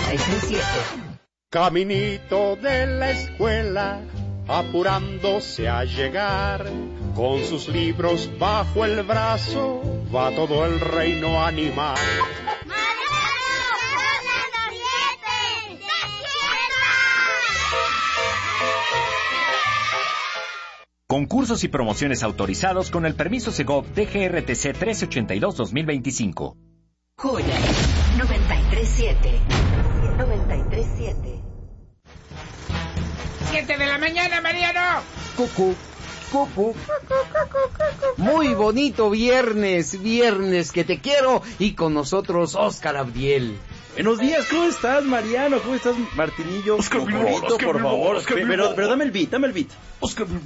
93.7. Caminito de la escuela, apurándose a llegar, con sus libros bajo el brazo, va todo el reino animal. Concursos y promociones autorizados con el permiso Segov DGRTC 1382-2025. Joya 93.7. 93.7. 7 de la mañana, Mariano. Cucú, cucú. Muy bonito viernes que te quiero, y con nosotros Oscar Abdiel. Buenos días, ¿cómo estás, Mariano? ¿Cómo estás, Martinillo? Oscar B. Por favor. Pero dame el beat. Oscar B.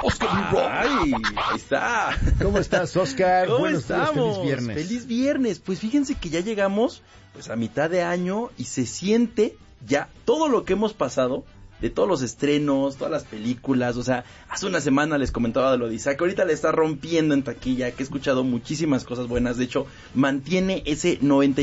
Ay, ahí está. ¿Cómo estás, Oscar? ¿Cómo Buenos días, estamos? feliz viernes. Feliz viernes. Pues fíjense que ya llegamos pues a mitad de año y se siente ya todo lo que hemos pasado, de todos los estrenos, todas las películas. O sea, hace una semana les comentaba de la Odisea, que ahorita le está rompiendo en taquilla, que he escuchado muchísimas cosas buenas. De hecho, mantiene ese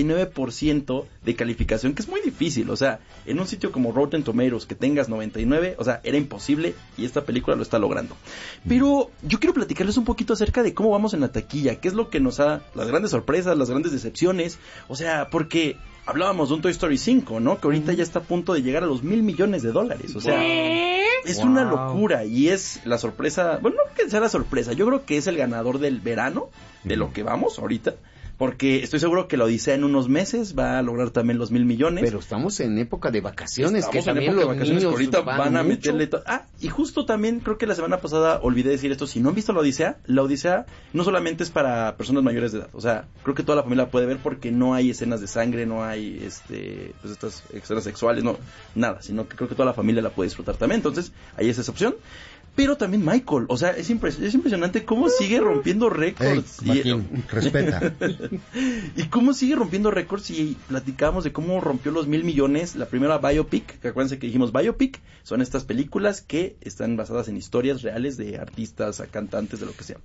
99% de calificación, que es muy difícil. O sea, en un sitio como Rotten Tomatoes que tengas 99, o sea, era imposible, y esta película lo está logrando. Pero yo quiero platicarles un poquito acerca de cómo vamos en la taquilla, qué es lo que nos ha, las grandes sorpresas, las grandes decepciones. O sea, porque hablábamos de un Toy Story 5, ¿no? Que ahorita ya está a punto de llegar a los $1,000 millones. O sea, es una locura, y es la sorpresa, bueno, no que sea la sorpresa, yo creo que es el ganador del verano, de lo que vamos ahorita, porque estoy seguro que la Odisea en unos meses va a lograr también los $1,000 millones. Pero estamos en época de vacaciones, estamos que también en época los de vacaciones, niños que ahorita van a mucho. meterle y justo también creo que la semana pasada olvidé decir esto: si no han visto la Odisea no solamente es para personas mayores de edad, o sea, creo que toda la familia puede ver, porque no hay escenas de sangre, no hay pues estas escenas sexuales, no, nada, sino que creo que toda la familia la puede disfrutar también. Entonces, ahí es esa opción. Pero también Michael, o sea, es impresionante cómo sigue rompiendo récords. Respeta. Y cómo sigue rompiendo récords, y platicamos de cómo rompió los $1,000 millones. La primera biopic, que acuérdense que dijimos biopic, son estas películas que están basadas en historias reales de artistas, a cantantes, de lo que sea.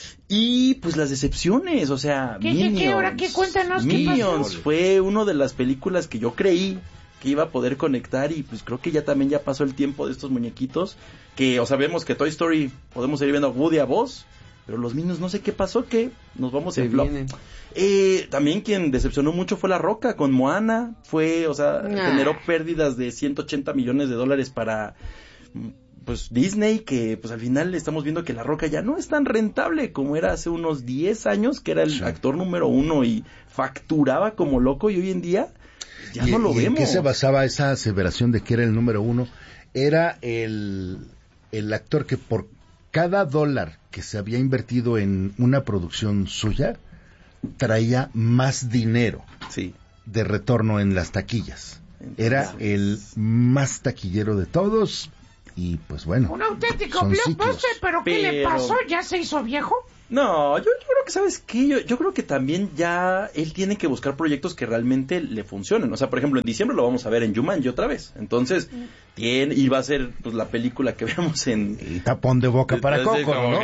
Y pues las decepciones, o sea, Minions. ¿Qué hora? ¿Qué? Cuéntanos, ¿qué Minions pasó? fue una de las películas que yo creí que iba a poder conectar, y pues creo que ya pasó el tiempo de estos muñequitos, que, o sea, vemos que Toy Story podemos seguir viendo a Woody, a Buzz, pero los Minions no sé qué pasó, que nos vamos en flop. También quien decepcionó mucho fue La Roca con Moana, generó pérdidas de $180 millones para pues Disney, que pues al final estamos viendo que La Roca ya no es tan rentable como era hace unos 10 años, que era el actor número 1 y facturaba como loco, y hoy en día ya no lo vemos. ¿En qué se basaba esa aseveración de que era el número 1? Era el actor que por cada $1 que se había invertido en una producción suya, traía más dinero de retorno en las taquillas. Era el más taquillero de todos, y pues bueno, un auténtico blockbuster, pero ¿qué le pasó? ¿Ya se hizo viejo? No, yo creo que, ¿sabes qué? Yo creo que también ya él tiene que buscar proyectos que realmente le funcionen. O sea, por ejemplo, en diciembre lo vamos a ver en Jumanji otra vez. Entonces, y va a ser pues la película que vemos en... Y tapón de boca para Coco, ¿no?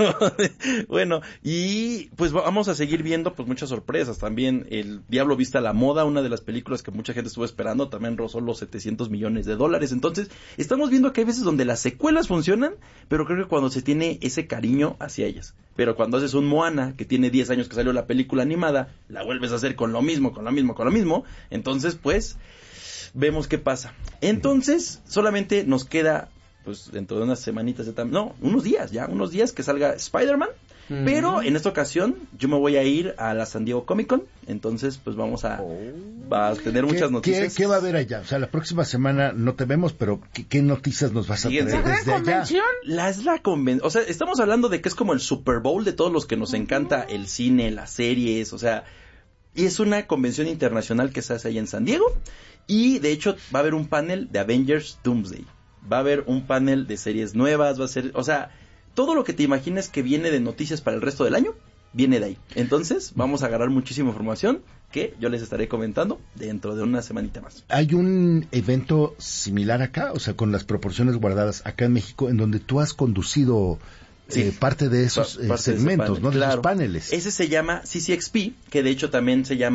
Bueno, y pues vamos a seguir viendo pues muchas sorpresas. También El Diablo Viste a la Moda, una de las películas que mucha gente estuvo esperando, también rozó los $700 millones. Entonces, estamos viendo que hay veces donde las secuelas funcionan, pero creo que cuando se tiene ese cariño hacia ellas. Pero cuando haces un Moana, que tiene 10 años que salió la película animada, la vuelves a hacer con lo mismo, entonces pues vemos qué pasa. Entonces solamente nos queda pues dentro de unas semanitas, unos días que salga Spider-Man. Pero en esta ocasión yo me voy a ir a la San Diego Comic Con, entonces pues vamos a tener muchas noticias. ¿Qué va a haber allá? O sea, la próxima semana no te vemos, pero ¿qué noticias nos vas a traer desde allá? Es la convención, o sea, estamos hablando de que es como el Super Bowl de todos los que nos encanta el cine, las series, o sea, y es una convención internacional que se hace ahí en San Diego, y de hecho va a haber un panel de Avengers Doomsday, va a haber un panel de series nuevas, va a ser, o sea, todo lo que te imagines que viene de noticias para el resto del año, viene de ahí. Entonces, vamos a agarrar muchísima información que yo les estaré comentando dentro de una semanita más. ¿Hay un evento similar acá? O sea, con las proporciones guardadas acá en México, en donde tú has conducido parte de esos segmentos, ¿no? De esos paneles. Ese se llama CCXP, que de hecho también se llama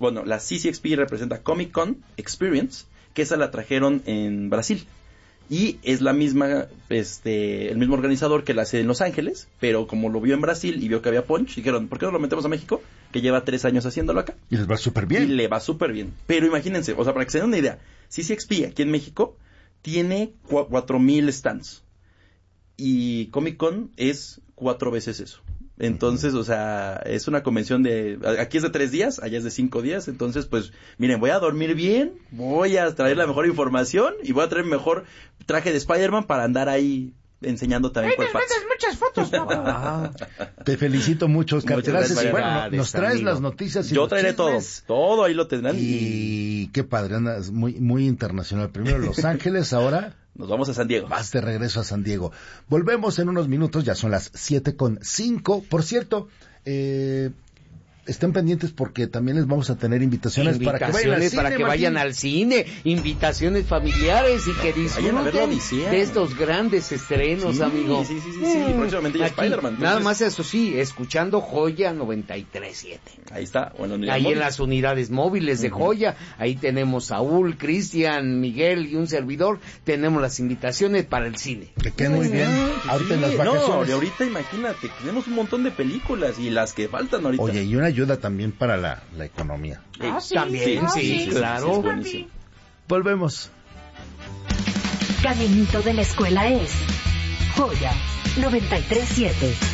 bueno, la CCXP representa Comic Con Experience, que esa la trajeron en Brasil. Y es la misma, el mismo organizador que la hace en Los Ángeles, pero como lo vio en Brasil y vio que había punch, dijeron, ¿por qué no lo metemos a México? Que lleva 3 años haciéndolo acá. Y les va súper bien. Y le va súper bien. Pero imagínense, o sea, para que se den una idea, CCXP aquí en México tiene 4,000 stands. Y Comic Con es 4 veces eso. Entonces, o sea, es una convención aquí es de 3 días, allá es de 5 días, entonces, pues, miren, voy a dormir bien, voy a traer la mejor información y voy a traer mejor traje de Spider-Man para andar ahí enseñando también cuerpazos. Muchas fotos, papá. Te felicito mucho, Oscar. Muchas Gracias. Y bueno, gracias, nos traes amigo. las noticias y Yo los traeré chismes. todo ahí lo tendrán. Y qué padre, andas muy, muy internacional. Primero Los Ángeles, ahora Nos vamos a San Diego. vas de regreso a San Diego. Volvemos en unos minutos, ya son las 7:05. Por cierto, estén pendientes porque también les vamos a tener invitaciones para que vayan al cine, invitaciones familiares y que Vayan a ver la disfruten Odisea. de estos grandes estrenos, Sí, amigo. sí. Próximamente ya Aquí, Spider-Man. nada entonces, más eso sí, escuchando Joya 93.7. Ahí está. Bueno, Ahí en las unidades móviles de Joya, ahí tenemos Saúl, Cristian, Miguel y un servidor, tenemos las invitaciones para el cine. Que queden muy bien. Ahorita en las vacaciones. No, de ahorita imagínate, tenemos un montón de películas y las que faltan ahorita. Oye, y una ayuda también para la economía. Sí, También, sí, claro. es buenísimo. Volvemos. Caminito de la escuela es Joya 93.7.